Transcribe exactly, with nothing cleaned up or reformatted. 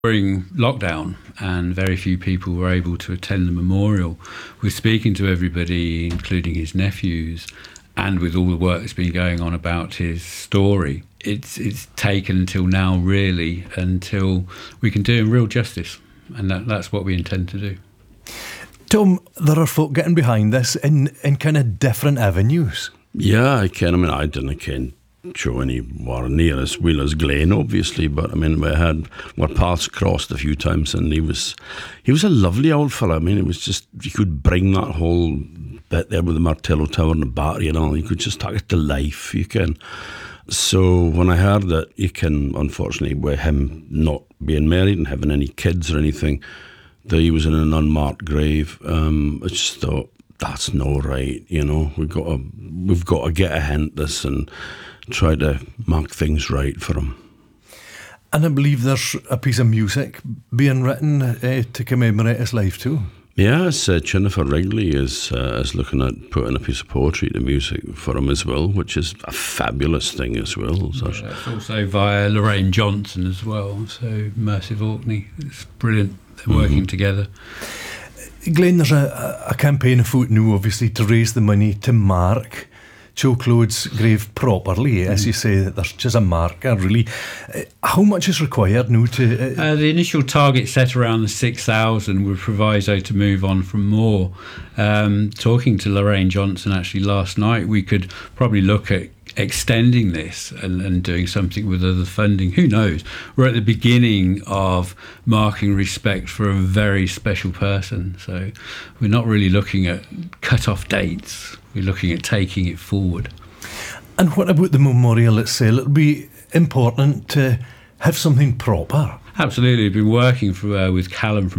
During lockdown, and very few people were able to attend the memorial, we're speaking to everybody, including his nephews, and with all the work that's been going on about his story, it's it's taken until now, really, until we can do him real justice, and that, that's what we intend to do. Tom, there are folk getting behind this in, in kind of different avenues. Yeah, I can. I mean, I didn't ken show anywhere near as well as Glenn, obviously, but I mean, we had our paths crossed a few times, and he was he was a lovely old fella. I mean, it was just, you could bring that whole bit there with the Martello Tower and the battery and all, you could just take it to life, you can. So when I heard that, you can, unfortunately, with him not being married and having any kids or anything, that he was in an unmarked grave, um, I just thought, that's no right, you know. We've got to, we've got to get a hint this and try to mark things right for him. And I believe there's a piece of music being written uh, to commemorate his life too. Yes, uh, Jennifer Wrigley is uh, is looking at putting a piece of poetry to music for him as well, which is a fabulous thing as well. So yeah, it's also via Lorraine Johnson as well, so Mercive Orkney. It's brilliant. They're mm-hmm. working together. Glenn, there's a, a campaign afoot now, obviously, to raise the money to mark Joe Clode's grave properly, as you say, there's just a marker, really. Uh, how much is required now to... Uh, uh, the initial target set around the six thousand with proviso to move on from more. Um, talking to Lorraine Johnson actually last night, we could probably look at extending this and, and doing something with other funding. Who knows? We're at the beginning of marking respect for a very special person, so we're not really looking at cut-off dates. We're looking at taking it forward. And what about the memorial itself? It'll be important to have something proper. Absolutely. We've been working for, uh, with Callum from